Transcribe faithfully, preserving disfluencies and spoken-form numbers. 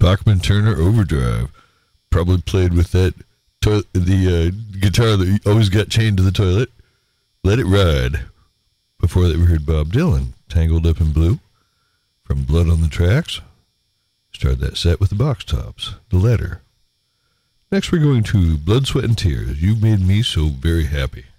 Bachman Turner Overdrive. Probably played with that to- the uh, guitar that always got chained to the toilet. Let It Ride. Before that, we heard Bob Dylan, Tangled Up in Blue, from Blood on the Tracks. Started that set with the Box Tops, The Letter. Next, we're going to Blood, Sweat, and Tears. You Made Me So Very Happy.